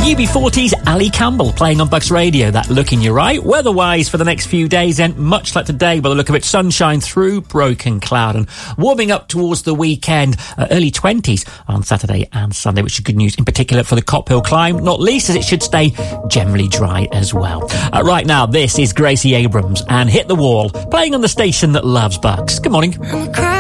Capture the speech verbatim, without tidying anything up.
U B forty's Ali Campbell playing on Bucks Radio. That looking you right. Weather-wise for the next few days, then much like today, by the look of it, sunshine through broken cloud and warming up towards the weekend. Uh, early twenties on Saturday and Sunday, which is good news in particular for the Cop Hill climb, not least as it should stay generally dry as well. Uh, right now, this is Gracie Abrams and Hit the Wall, playing on the station that loves Bucks. Good morning.